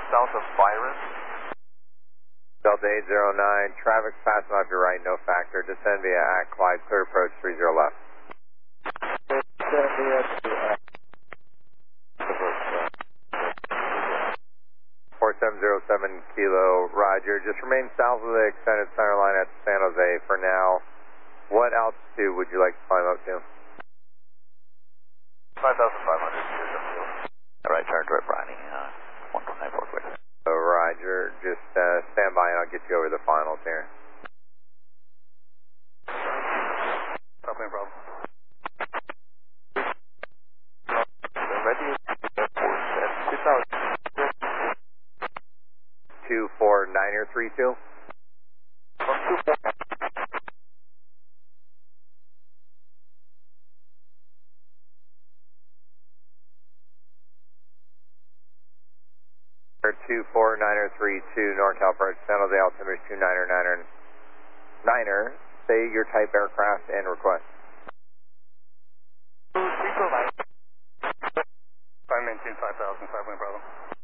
south of Byron. Delta 809, traffic passing off your right, no factor. Descend via at Clyde, clear approach 30 left. Descend via to 4707 Kilo, Roger. Just remain south of the extended center line at San Jose for now. What altitude would you like to climb up to? 5,500. All right, turn to it, Bronny. 194 clear. Roger, just stand by and I'll get you over the finals here. Copy, problem. Ready? 249er32. 249er32, NorCal approach, San Jose altimeter 29er. Say your type aircraft and request. I maintain 5,000, 5 Bravo.